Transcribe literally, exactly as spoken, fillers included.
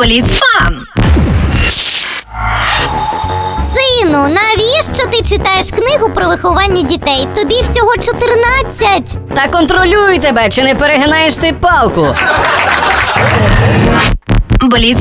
Бліцфан! Сину, навіщо ти читаєш книгу про виховання дітей? Тобі всього чотирнадцять. Та контролюй тебе, чи не перегинаєш ти палку. Бліцфан!